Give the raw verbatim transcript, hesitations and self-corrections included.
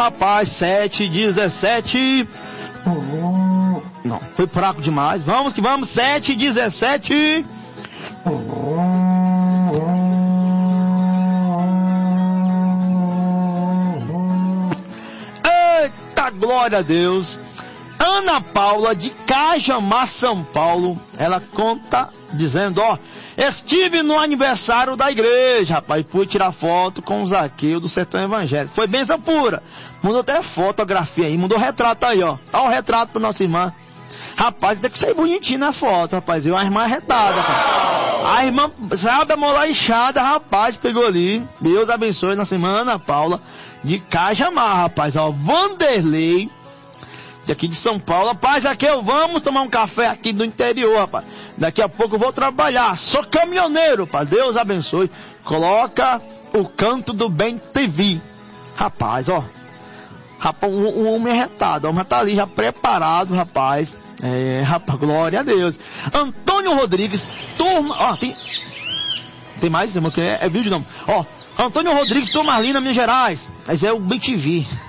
rapaz, sete e dezessete. Não, foi fraco demais. Vamos que vamos, sete e dezessete. Eita, glória a Deus. Ana Paula, de Cajamar, São Paulo, ela conta dizendo, ó, estive no aniversário da igreja, rapaz, fui tirar foto com o Zaqueu do Sertão Evangélico. Foi bênção pura. Mandou até fotografia aí, mandou retrato aí, ó. Olha o retrato da nossa irmã. Rapaz, tem que sair bonitinho na foto, rapaz. Eu, a irmã arretada, rapaz. A irmã, sabe, a mola inchada, rapaz, pegou ali. Deus abençoe nossa irmã Ana Paula, de Cajamar, rapaz. Ó, Vanderlei, aqui de São Paulo. Rapaz, aqui eu vamos tomar um café aqui do interior, rapaz. Daqui a pouco eu vou trabalhar. Sou caminhoneiro, rapaz. Deus abençoe. Coloca o Canto do Bem T V. Rapaz, ó. Rapaz, um, um homem arretado. O homem tá ali já preparado, rapaz. É, rapaz, glória a Deus. Antônio Rodrigues, turma. Ó, tem. Tem mais? É, é vídeo não. Ó, Antônio Rodrigues, Turmalina, Minas Gerais. Mas é o Bem T V.